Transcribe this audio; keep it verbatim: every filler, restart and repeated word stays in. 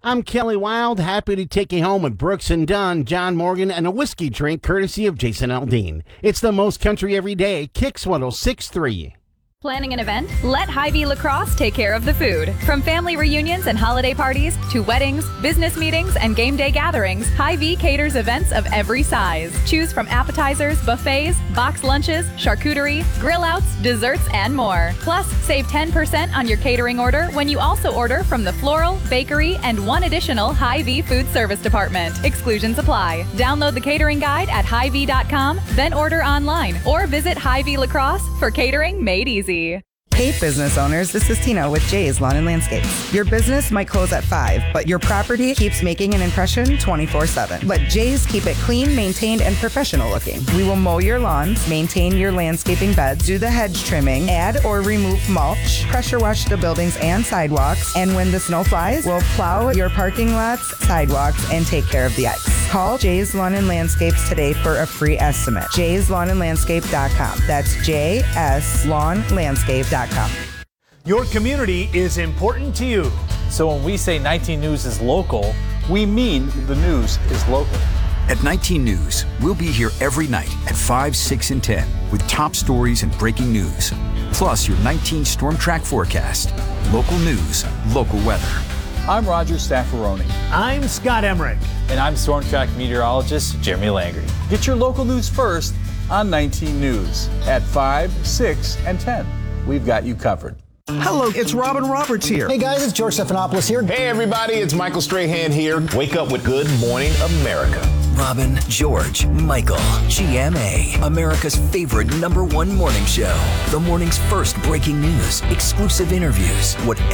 I'm Kelly Wild, happy to take you home with Brooks and Dunn, John Morgan, and a whiskey drink courtesy of Jason Aldean. It's the most country every day. Kicks one oh six point three. Planning an event? Let Hy-Vee Lacrosse take care of the food. From family reunions and holiday parties to weddings, business meetings, and game day gatherings, Hy-Vee caters events of every size. Choose from appetizers, buffets, box lunches, charcuterie, grill outs, desserts, and more. Plus, save ten percent on your catering order when you also order from the floral, bakery, and one additional Hy-Vee food service department. Exclusions apply. Download the catering guide at hy vee dot com, then order online, or visit Hy-Vee Lacrosse for catering made easy. Hey business owners, this is Tina with Jay's Lawn and Landscapes. Your business might close at five, but your property keeps making an impression twenty-four seven. Let Jay's keep it clean, maintained, and professional looking. We will mow your lawns, maintain your landscaping beds, do the hedge trimming, add or remove mulch, pressure wash the buildings and sidewalks, and when the snow flies, we'll plow your parking lots, sidewalks, and take care of the ice. Call Jay's Lawn and Landscapes today for a free estimate. jays lawn and landscape dot com. That's J S lawn landscape dot com. Your community is important to you. So when we say nineteen News is local, we mean the news is local. At nineteen News, we'll be here every night at five, six, and ten with top stories and breaking news. Plus your nineteen Storm Track forecast. Local news, local weather. I'm Roger Staffaroni. I'm Scott Emmerich. And I'm Storm Track meteorologist Jeremy Langry. Get your local news first on nineteen News at five, six, and ten. We've got you covered. Hello, it's Robin Roberts here. Hey guys, it's George Stephanopoulos here. Hey everybody, it's Michael Strahan here. Wake up with Good Morning America. Robin, George, Michael, G M A, America's favorite number one morning show. The morning's first breaking news, exclusive interviews, what